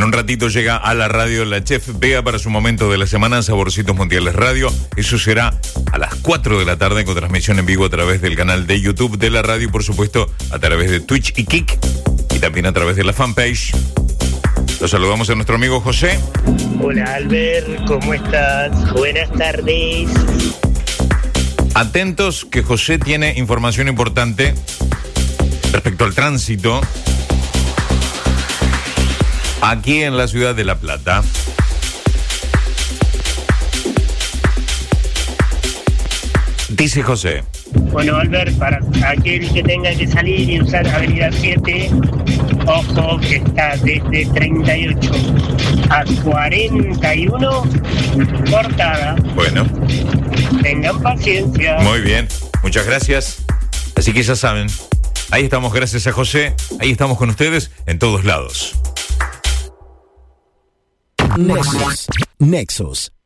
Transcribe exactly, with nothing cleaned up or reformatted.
un ratito llega a la radio la chef Bea para su momento de la semana, Saborcitos Mundiales Radio. Eso será a las cuatro de la tarde con transmisión en vivo a través del canal de YouTube de la radio y por supuesto a través de Twitch y Kik y también a través de la fanpage. Los saludamos a nuestro amigo José. Hola Albert, ¿cómo estás? Buenas tardes. Atentos que José tiene información importante respecto al tránsito aquí en la ciudad de La Plata. Dice José. Bueno, Albert, para aquel que tenga que salir y usar Avenida siete, ojo que está desde treinta y ocho a cuarenta y uno cortada. Bueno. Tengan paciencia. Muy bien, muchas gracias. Así que ya saben, ahí estamos gracias a José, ahí estamos con ustedes en todos lados. Nexos. Nexos.